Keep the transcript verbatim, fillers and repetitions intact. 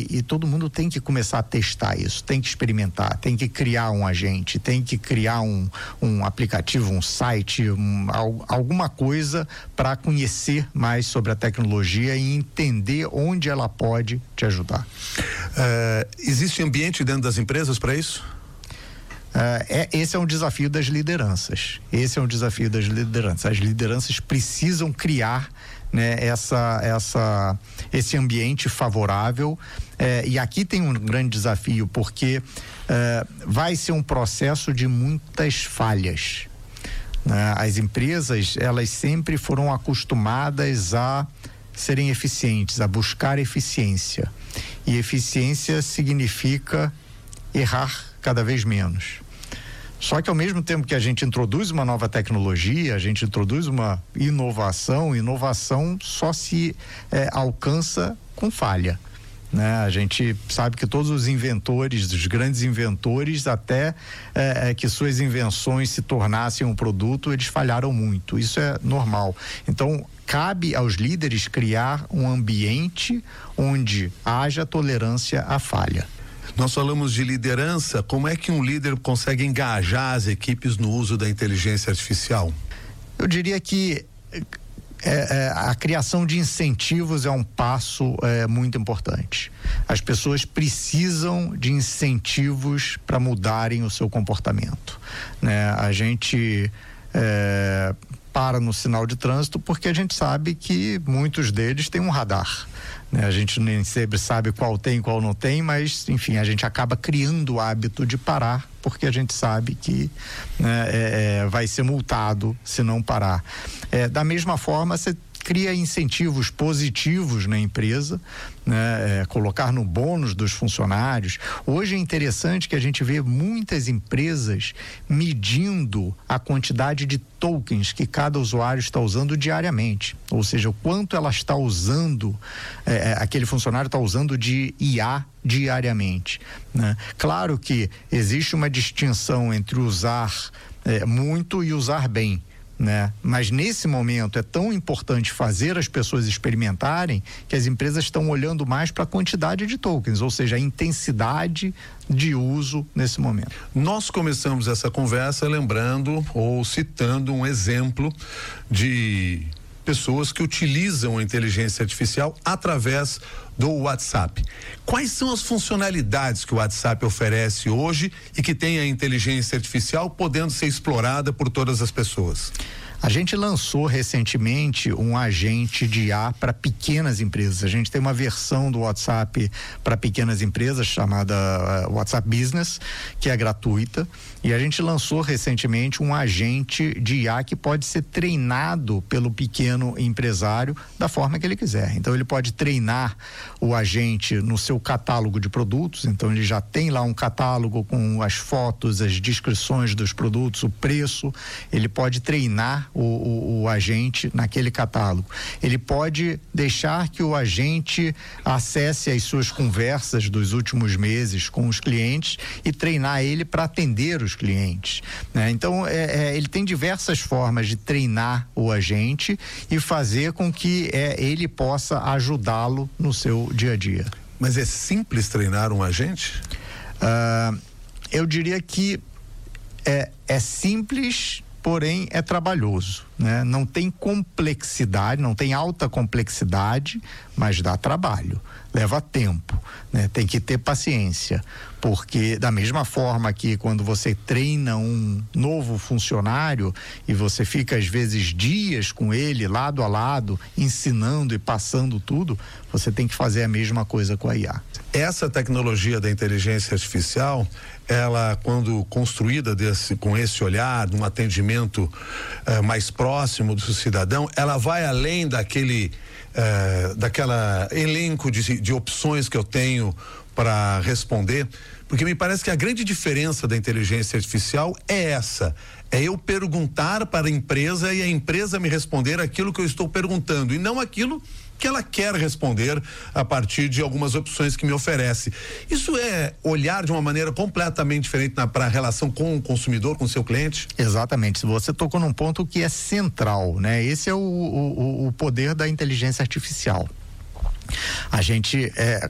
e, e todo mundo tem que começar a testar isso, tem que experimentar, tem que criar um agente, tem que criar um, um aplicativo, um site, um, alguma coisa para conhecer mais sobre a tecnologia e entender onde ela pode te ajudar. Uh, existe ambiente dentro das empresas para isso? Uh, é, esse é um desafio das lideranças. Esse é um desafio das lideranças. As lideranças precisam criar, né, essa, essa, esse ambiente favorável. É, e aqui tem um grande desafio, porque é, vai ser um processo de muitas falhas. Né? As empresas, elas sempre foram acostumadas a serem eficientes, a buscar eficiência. E eficiência significa errar cada vez menos. Só que ao mesmo tempo que a gente introduz uma nova tecnologia, a gente introduz uma inovação, inovação só se é, alcança com falha, né? A gente sabe que todos os inventores, os grandes inventores, até é, é, que suas invenções se tornassem um produto, eles falharam muito. Isso é normal. Então, cabe aos líderes criar um ambiente onde haja tolerância à falha. Nós falamos de liderança, como é que um líder consegue engajar as equipes no uso da inteligência artificial? Eu diria que é, é, a criação de incentivos é um passo é, muito importante. As pessoas precisam de incentivos para mudarem o seu comportamento, né? A gente é, para no sinal de trânsito porque a gente sabe que muitos deles têm um radar, né? A gente nem sempre sabe qual tem, qual não tem, mas enfim, a gente acaba criando o hábito de parar porque a gente sabe que, né, é, é, vai ser multado se não parar. É, da mesma forma, você cria incentivos positivos na empresa, né? É, colocar no bônus dos funcionários. Hoje é interessante que a gente vê muitas empresas medindo a quantidade de tokens que cada usuário está usando diariamente, ou seja, o quanto ela está usando, é, aquele funcionário está usando de I A diariamente, né? Claro que existe uma distinção entre usar é, muito e usar bem, né? Mas nesse momento é tão importante fazer as pessoas experimentarem que as empresas estão olhando mais para a quantidade de tokens, ou seja, a intensidade de uso nesse momento. Nós começamos essa conversa lembrando ou citando um exemplo de pessoas que utilizam a inteligência artificial através do WhatsApp. Quais são as funcionalidades que o WhatsApp oferece hoje e que tem a inteligência artificial podendo ser explorada por todas as pessoas? A gente lançou recentemente um agente de I A para pequenas empresas. A gente tem uma versão do WhatsApp para pequenas empresas chamada uh, WhatsApp Business, que é gratuita, e a gente lançou recentemente um agente de I A que pode ser treinado pelo pequeno empresário da forma que ele quiser. Então ele pode treinar o agente no seu catálogo de produtos, então ele já tem lá um catálogo com as fotos, as descrições dos produtos, o preço. Ele pode treinar o, o, o agente naquele catálogo. Ele pode deixar que o agente acesse as suas conversas dos últimos meses com os clientes e treinar ele para atender os clientes, né? Então é, é, ele tem diversas formas de treinar o agente e fazer com que é, ele possa ajudá-lo no seu dia a dia. Mas é simples treinar um agente? Uh, eu diria que é, é simples, porém é trabalhoso, né? Não tem complexidade, não tem alta complexidade, mas dá trabalho, leva tempo, né? Tem que ter paciência, porque da mesma forma que quando você treina um novo funcionário e você fica às vezes dias com ele lado a lado, ensinando e passando tudo, você tem que fazer a mesma coisa com a I A. Essa tecnologia da inteligência artificial, ela quando construída desse, com esse olhar, num atendimento eh, mais próximo do cidadão, ela vai além daquele eh, daquela elenco de, de opções que eu tenho para responder, porque me parece que a grande diferença da inteligência artificial é essa, é eu perguntar para a empresa e a empresa me responder aquilo que eu estou perguntando e não aquilo que ela quer responder a partir de algumas opções que me oferece. Isso é olhar de uma maneira completamente diferente para a relação com o consumidor, com o seu cliente? Exatamente, você tocou num ponto que é central, né? Esse é o, o, o poder da inteligência artificial. A gente, é,